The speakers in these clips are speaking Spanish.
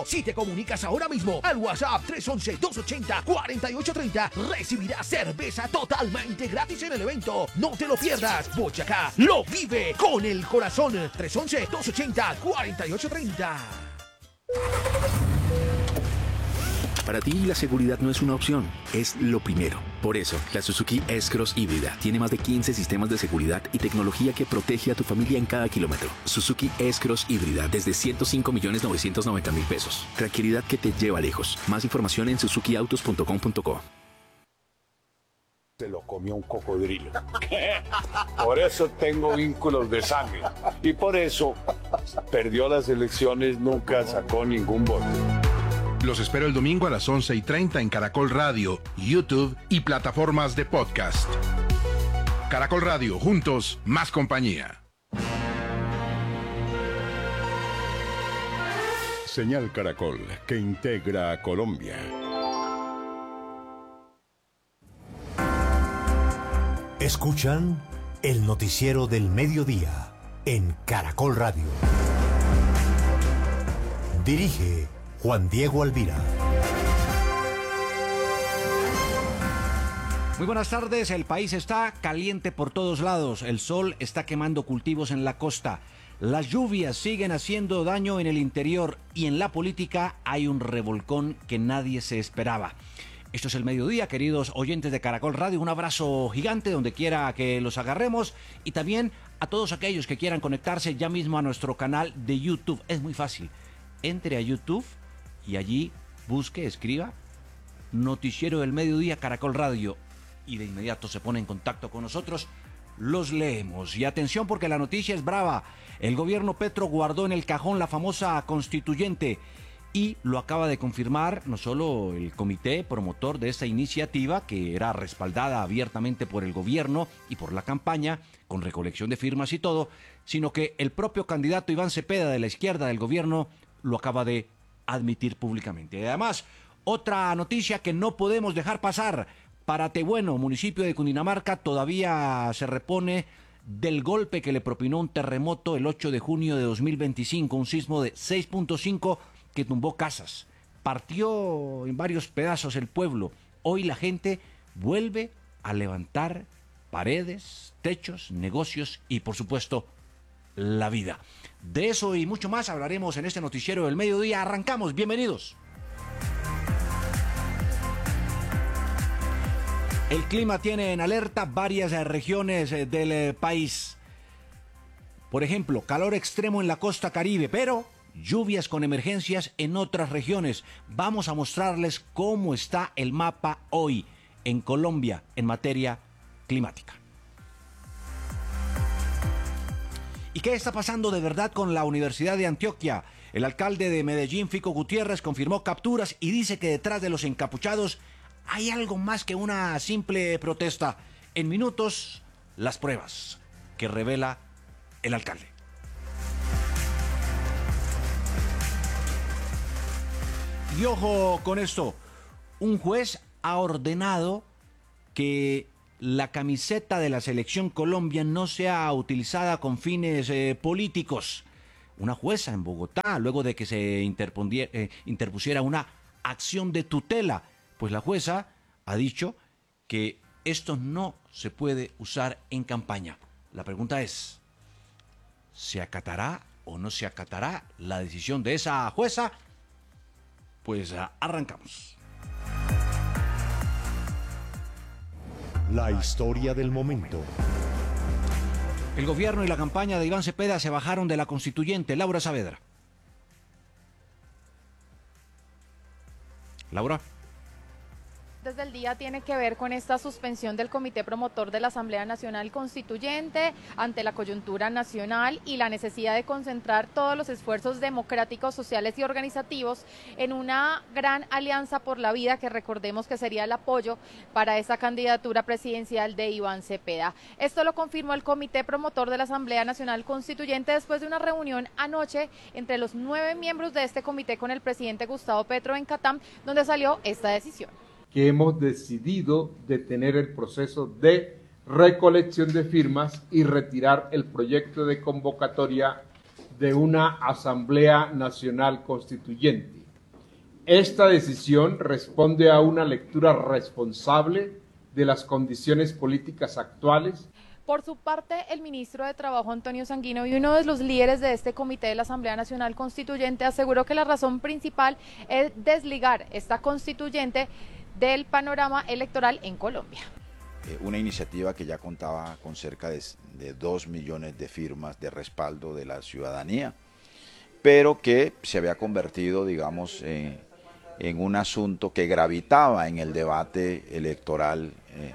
Si te comunicas ahora mismo al WhatsApp 311-280-4830, recibirás cerveza totalmente gratis en el evento. No te lo pierdas. Boyacá lo vive con el corazón. 311-280-4830. Para ti la seguridad no es una opción, es lo primero. Por eso, la Suzuki S-Cross híbrida tiene más de 15 sistemas de seguridad y tecnología que protege a tu familia en cada kilómetro. Suzuki S-Cross híbrida desde 105.990.000 pesos. Tranquilidad que te lleva lejos. Más información en suzukiautos.com.co. Se lo comió un cocodrilo. Por eso tengo vínculos de sangre. Y por eso perdió las elecciones, nunca sacó ningún voto. Los espero el domingo a las 11:30 en Caracol Radio, YouTube y plataformas de podcast. Caracol Radio, juntos, más compañía. Señal Caracol, que integra a Colombia. Escuchan el noticiero del mediodía en Caracol Radio. Dirige Juan Diego Alvira. Muy buenas tardes, el país está caliente por todos lados, el sol está quemando cultivos en la costa, las lluvias siguen haciendo daño en el interior y en la política hay un revolcón que nadie se esperaba. Esto es el mediodía, queridos oyentes de Caracol Radio, un abrazo gigante donde quiera que los agarremos y también a todos aquellos que quieran conectarse ya mismo a nuestro canal de YouTube. Es muy fácil, entre a YouTube y allí busque, escriba Noticiero del Mediodía Caracol Radio y de inmediato se pone en contacto con nosotros, los leemos. Y atención porque la noticia es brava, el gobierno Petro guardó en el cajón la famosa constituyente y lo acaba de confirmar no solo el comité promotor de esta iniciativa, que era respaldada abiertamente por el gobierno y por la campaña, con recolección de firmas y todo, sino que el propio candidato Iván Cepeda de la izquierda del gobierno lo acaba de admitir públicamente. Y además, otra noticia que no podemos dejar pasar: Paratebueno, municipio de Cundinamarca, todavía se repone del golpe que le propinó un terremoto el 8 de junio de 2025, un sismo de 6.5 que tumbó casas, partió en varios pedazos el pueblo. Hoy la gente vuelve a levantar paredes, techos, negocios y, por supuesto, la vida. De eso y mucho más hablaremos en este noticiero del mediodía. Arrancamos, bienvenidos. El clima tiene en alerta varias regiones del país. Por ejemplo, calor extremo en la costa Caribe, pero lluvias con emergencias en otras regiones. Vamos a mostrarles cómo está el mapa hoy en Colombia en materia climática. ¿Y qué está pasando de verdad con la Universidad de Antioquia? El alcalde de Medellín, Fico Gutiérrez, confirmó capturas y dice que detrás de los encapuchados hay algo más que una simple protesta. En minutos, las pruebas que revela el alcalde. Y ojo con esto, un juez ha ordenado que la camiseta de la Selección Colombia no sea utilizada con fines políticos. Una jueza en Bogotá, luego de que se interpusiera una acción de tutela, pues la jueza ha dicho que esto no se puede usar en campaña. La pregunta es, ¿se acatará o no se acatará la decisión de esa jueza? Pues arrancamos. La historia del momento. El gobierno y la campaña de Iván Cepeda se bajaron de la constituyente. Laura Saavedra. Laura. Desde el día tiene que ver con esta suspensión del comité promotor de la Asamblea Nacional Constituyente ante la coyuntura nacional y la necesidad de concentrar todos los esfuerzos democráticos, sociales y organizativos en una gran alianza por la vida que recordemos que sería el apoyo para esa candidatura presidencial de Iván Cepeda. Esto lo confirmó el comité promotor de la Asamblea Nacional Constituyente después de una reunión anoche entre los 9 miembros de este comité con el presidente Gustavo Petro en Catam, donde salió esta decisión. Que hemos decidido detener el proceso de recolección de firmas y retirar el proyecto de convocatoria de una Asamblea Nacional Constituyente. Esta decisión responde a una lectura responsable de las condiciones políticas actuales. Por su parte, el ministro de Trabajo, Antonio Sanguino, y uno de los líderes de este comité de la Asamblea Nacional Constituyente, aseguró que la razón principal es desligar esta constituyente del panorama electoral en Colombia. Una iniciativa que ya contaba con cerca de 2 millones de firmas de respaldo de la ciudadanía, pero que se había convertido, digamos, en un asunto que gravitaba en el debate electoral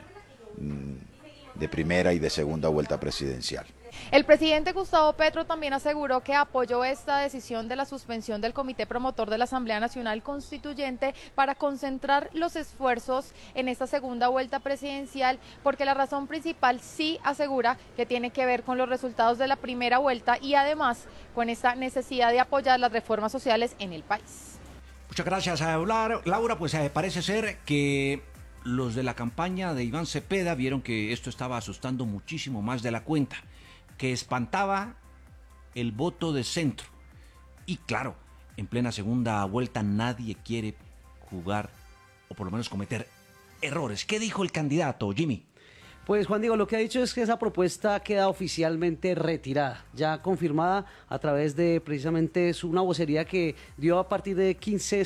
de primera y de segunda vuelta presidencial. El presidente Gustavo Petro también aseguró que apoyó esta decisión de la suspensión del comité promotor de la Asamblea Nacional Constituyente para concentrar los esfuerzos en esta segunda vuelta presidencial, porque la razón principal, sí asegura, que tiene que ver con los resultados de la primera vuelta y además con esta necesidad de apoyar las reformas sociales en el país. Muchas gracias a Laura. Pues parece ser que los de la campaña de Iván Cepeda vieron que esto estaba asustando muchísimo más de la cuenta, que espantaba el voto de centro. Y claro, en plena segunda vuelta nadie quiere jugar o por lo menos cometer errores. ¿Qué dijo el candidato, Jimmy? Pues Juan Diego, lo que ha dicho es que esa propuesta queda oficialmente retirada, ya confirmada a través de precisamente una vocería que dio a partir de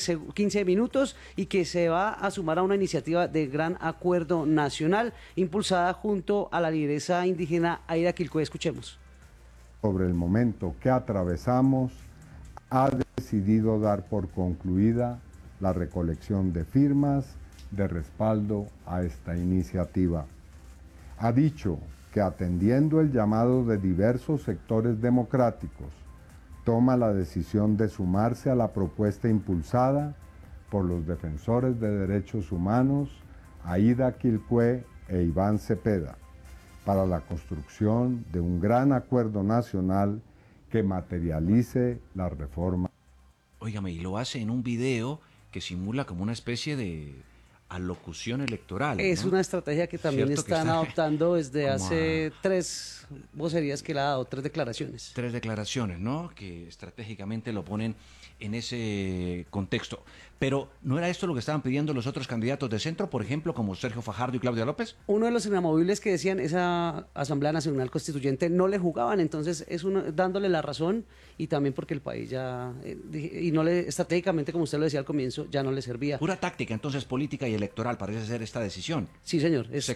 15 minutos y que se va a sumar a una iniciativa de gran acuerdo nacional impulsada junto a la lideresa indígena Aida Quilcue. Escuchemos. Sobre el momento que atravesamos, ha decidido dar por concluida la recolección de firmas de respaldo a esta iniciativa. Ha dicho que atendiendo el llamado de diversos sectores democráticos, toma la decisión de sumarse a la propuesta impulsada por los defensores de derechos humanos, Aida Quilcue e Iván Cepeda, para la construcción de un gran acuerdo nacional que materialice la reforma. Óigame, y lo hace en un video que simula como una especie de alocución electoral. Es, ¿no?, una estrategia que también están adoptando desde hace 3 vocerías que le ha dado, 3 declaraciones. 3 declaraciones, ¿no? Que estratégicamente lo ponen en ese contexto. Pero, ¿no era esto lo que estaban pidiendo los otros candidatos de centro, por ejemplo, como Sergio Fajardo y Claudia López? Uno de los inamovibles que decían esa Asamblea Nacional Constituyente no le jugaban, entonces es uno dándole la razón, y también porque el país ya, y no le, estratégicamente, como usted lo decía al comienzo, ya no le servía. Pura táctica, entonces, política y electoral parece ser esta decisión. Sí, señor. ¿Se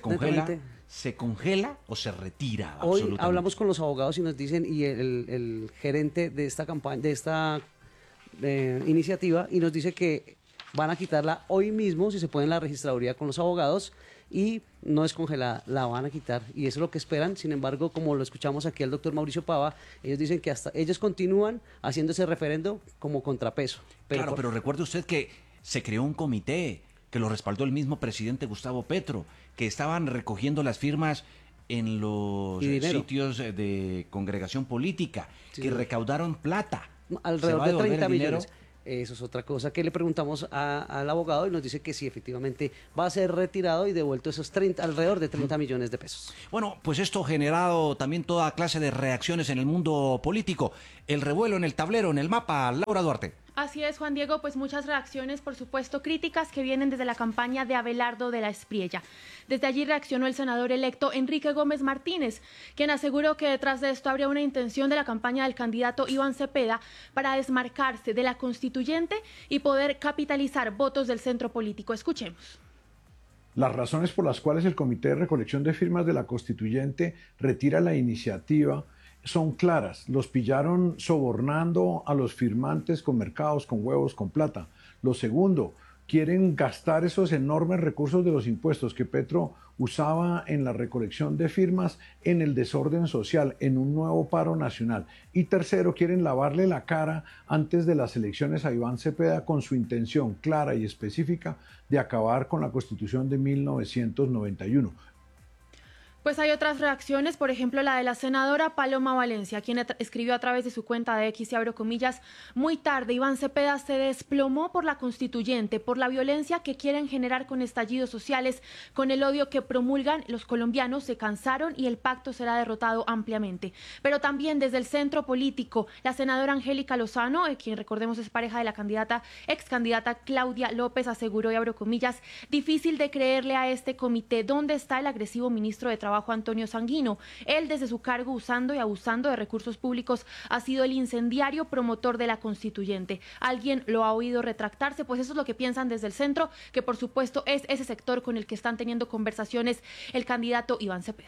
congela o se retira? Hoy hablamos con los abogados y nos dicen, y el gerente de esta campaña, de esta iniciativa, y nos dice que van a quitarla hoy mismo, si se puede, en la registraduría con los abogados, y no es congelada, la van a quitar, y eso es lo que esperan. Sin embargo, como lo escuchamos aquí al doctor Mauricio Pava, ellos dicen que hasta ellos continúan haciendo ese referendo como contrapeso. Pero recuerde usted que se creó un comité que lo respaldó el mismo presidente Gustavo Petro, que estaban recogiendo las firmas en los sitios de congregación política, sí, que recaudaron plata. Alrededor de 30 millones. Eso es otra cosa que le preguntamos al abogado, y nos dice que sí, efectivamente va a ser retirado y devuelto esos alrededor de 30 millones de pesos. Bueno, pues esto ha generado también toda clase de reacciones en el mundo político. El revuelo en el tablero, en el mapa. Laura Duarte. Así es, Juan Diego, pues muchas reacciones, por supuesto, críticas que vienen desde la campaña de Abelardo de la Espriella. Desde allí reaccionó el senador electo Enrique Gómez Martínez, quien aseguró que detrás de esto habría una intención de la campaña del candidato Iván Cepeda para desmarcarse de la constituyente y poder capitalizar votos del centro político. Escuchemos. Las razones por las cuales el Comité de Recolección de Firmas de la Constituyente retira la iniciativa son claras. Los pillaron sobornando a los firmantes con mercados, con huevos, con plata. Lo segundo, quieren gastar esos enormes recursos de los impuestos que Petro usaba en la recolección de firmas en el desorden social, en un nuevo paro nacional. Y tercero, quieren lavarle la cara antes de las elecciones a Iván Cepeda con su intención clara y específica de acabar con la Constitución de 1991. Pues hay otras reacciones, por ejemplo la de la senadora Paloma Valencia, quien escribió a través de su cuenta de X, y abro comillas: muy tarde, Iván Cepeda se desplomó por la constituyente, por la violencia que quieren generar con estallidos sociales, con el odio que promulgan. Los colombianos se cansaron y el pacto será derrotado ampliamente. Pero también desde el centro político, la senadora Angélica Lozano, quien recordemos es pareja de la ex candidata Claudia López, aseguró, y abro comillas: difícil de creerle a este comité. ¿Dónde está el agresivo ministro de Trabajo, Antonio Sanguino? Él, desde su cargo, usando y abusando de recursos públicos, ha sido el incendiario promotor de la constituyente. ¿Alguien lo ha oído retractarse? Pues eso es lo que piensan desde el centro, que por supuesto es ese sector con el que están teniendo conversaciones el candidato Iván Cepeda.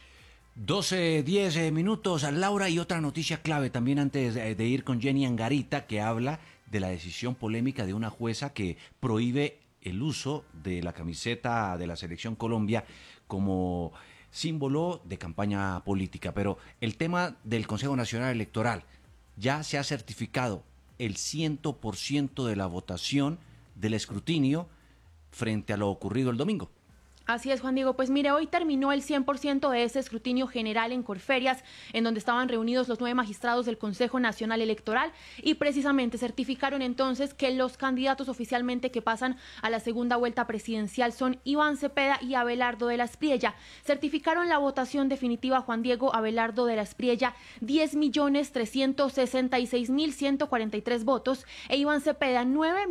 12:10 minutos, Laura, y otra noticia clave también antes de ir con Jenny Angarita, que habla de la decisión polémica de una jueza que prohíbe el uso de la camiseta de la Selección Colombia como símbolo de campaña política. Pero el tema del Consejo Nacional Electoral: ya se ha certificado el 100% de la votación del escrutinio frente a lo ocurrido el domingo. Así es, Juan Diego. Pues mire, hoy terminó el 100% de ese escrutinio general en Corferias, en donde estaban reunidos los 9 magistrados del Consejo Nacional Electoral, y precisamente certificaron entonces que los candidatos oficialmente que pasan a la segunda vuelta presidencial son Iván Cepeda y Abelardo de la Espriella. Certificaron la votación definitiva, Juan Diego: Abelardo de la Espriella 10.366.143 votos e Iván Cepeda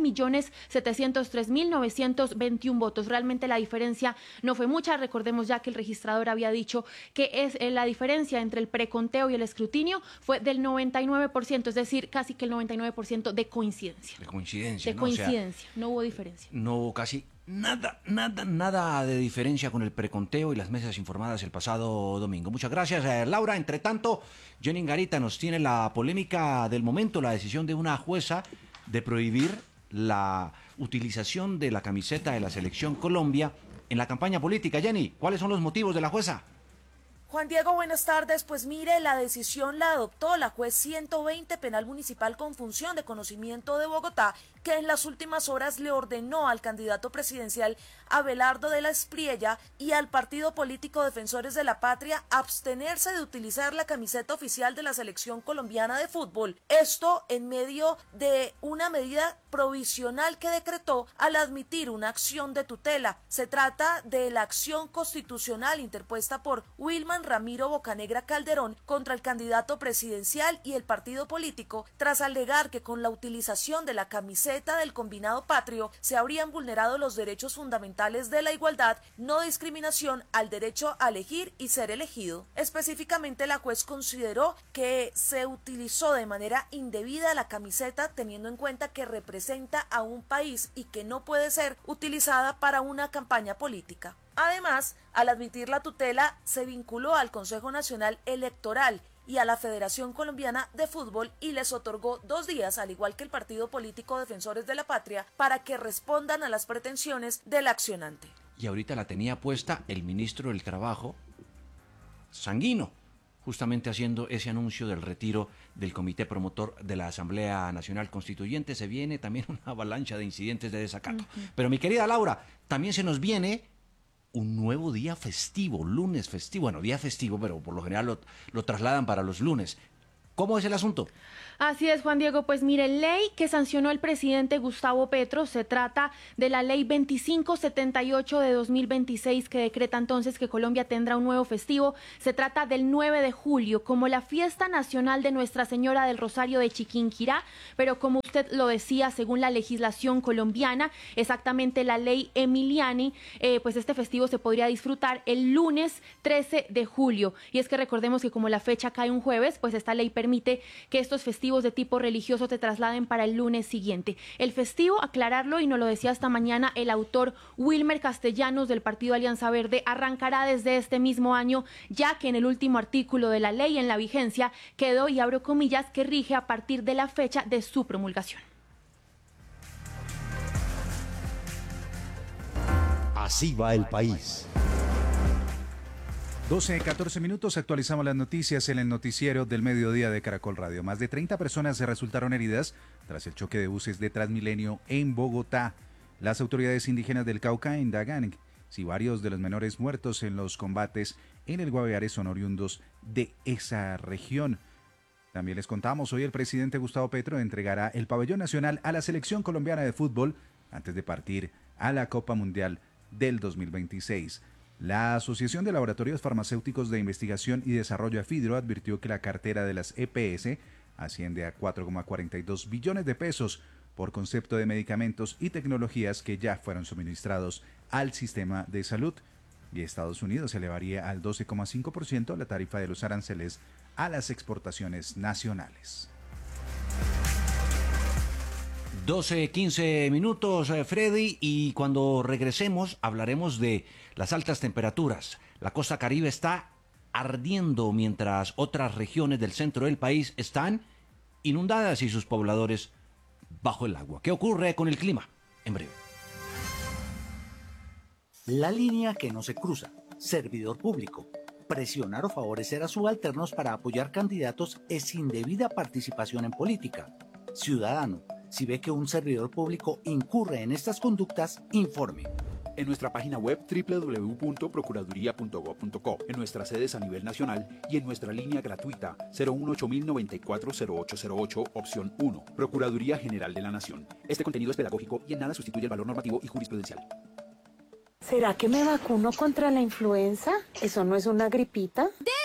9.703.921 votos. Realmente la diferencia no fue mucha. Recordemos ya que el registrador había dicho que la diferencia entre el preconteo y el escrutinio fue del 99%, es decir, casi que el 99% de coincidencia. De coincidencia, De ¿no? coincidencia, no hubo diferencia. No hubo casi nada de diferencia con el preconteo y las mesas informadas el pasado domingo. Muchas gracias, Laura. Entre tanto, Jenny Angarita nos tiene la polémica del momento, la decisión de una jueza de prohibir la utilización de la camiseta de la Selección Colombia en la campaña política. Jenny, ¿cuáles son los motivos de la jueza? Juan Diego, buenas tardes. Pues mire, la decisión la adoptó la juez 120 Penal Municipal con función de conocimiento de Bogotá, que en las últimas horas le ordenó al candidato presidencial Abelardo de la Espriella y al partido político Defensores de la Patria abstenerse de utilizar la camiseta oficial de la Selección Colombiana de Fútbol. Esto en medio de una medida provisional que decretó al admitir una acción de tutela. Se trata de la acción constitucional interpuesta por Wilman Ramiro Bocanegra Calderón contra el candidato presidencial y el partido político, tras alegar que con la utilización de la camiseta del combinado patrio se habrían vulnerado los derechos fundamentales de la igualdad, no discriminación, al derecho a elegir y ser elegido. Específicamente, la juez consideró que se utilizó de manera indebida la camiseta, teniendo en cuenta que representa a un país y que no puede ser utilizada para una campaña política. Además, al admitir la tutela, se vinculó al Consejo Nacional Electoral y a la Federación Colombiana de Fútbol y les otorgó 2 días, al igual que el partido político Defensores de la Patria, para que respondan a las pretensiones del accionante. Y ahorita la tenía puesta el ministro del Trabajo, Sanguino, justamente haciendo ese anuncio del retiro del comité promotor de la Asamblea Nacional Constituyente. Se viene también una avalancha de incidentes de desacato. Pero mi querida Laura, también se nos viene un nuevo día festivo, lunes festivo. Bueno, día festivo, pero por lo general lo trasladan para los lunes. ¿Cómo es el asunto? Así es, Juan Diego. Pues mire, ley que sancionó el presidente Gustavo Petro. Se trata de la ley 2578 de 2026, que decreta entonces que Colombia tendrá un nuevo festivo. Se trata del 9 de julio, como la fiesta nacional de Nuestra Señora del Rosario de Chiquinquirá, pero como usted lo decía, según la legislación colombiana, exactamente la ley Emiliani, pues este festivo se podría disfrutar el lunes 13 de julio. Y es que recordemos que como la fecha cae un jueves, pues esta ley permite que estos festivos de tipo religioso te trasladen para el lunes siguiente. El festivo, aclararlo, y nos lo decía esta mañana el autor Wilmer Castellanos del Partido Alianza Verde, arrancará desde este mismo año, ya que en el último artículo de la ley en la vigencia quedó, y abro comillas, que rige a partir de la fecha de su promulgación. Así va el país. 12:14 minutos, actualizamos las noticias en el noticiero del mediodía de Caracol Radio. Más de 30 personas se resultaron heridas tras el choque de buses de Transmilenio en Bogotá. Las autoridades indígenas del Cauca indagan si varios de los menores muertos en los combates en el Guaviare son oriundos de esa región. También les contamos, hoy el presidente Gustavo Petro entregará el pabellón nacional a la selección colombiana de fútbol antes de partir a la Copa Mundial del 2026. La Asociación de Laboratorios Farmacéuticos de Investigación y Desarrollo AFIDRO advirtió que la cartera de las EPS asciende a 4,42 billones de pesos por concepto de medicamentos y tecnologías que ya fueron suministrados al sistema de salud. Y Estados Unidos elevaría al 12,5% la tarifa de los aranceles a las exportaciones nacionales. 12:15 minutos, Freddy, y cuando regresemos hablaremos de las altas temperaturas. La costa Caribe está ardiendo mientras otras regiones del centro del país están inundadas y sus pobladores bajo el agua. ¿Qué ocurre con el clima? En breve. La línea que no se cruza. Servidor público. Presionar o favorecer a subalternos para apoyar candidatos es indebida participación en política. Ciudadano, si ve que un servidor público incurre en estas conductas, informe. En nuestra página web www.procuraduría.gov.co, en nuestras sedes a nivel nacional y en nuestra línea gratuita 018-094-0808, opción 1. Procuraduría General de la Nación. Este contenido es pedagógico y en nada sustituye el valor normativo y jurisprudencial. ¿Será que me vacuno contra la influenza? ¿Eso no es una gripita?